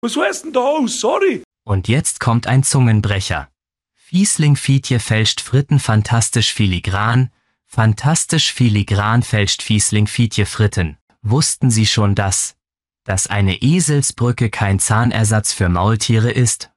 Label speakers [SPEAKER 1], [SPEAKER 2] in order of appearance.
[SPEAKER 1] Was heißt denn da aus? Sorry.
[SPEAKER 2] Und jetzt kommt ein Zungenbrecher. Fiesling Fietje fälscht Fritten fantastisch filigran fälscht Fiesling Fietje Fritten. Wussten Sie schon dass eine Eselsbrücke kein Zahnersatz für Maultiere ist?